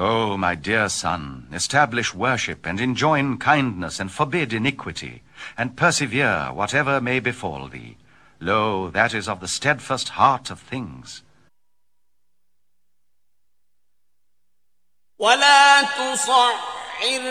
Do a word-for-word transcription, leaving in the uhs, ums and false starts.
O my dear son, establish worship and enjoin kindness and forbid iniquity, and persevere whatever may befall thee. Lo, that is of the steadfast heart of things. ولا تصعر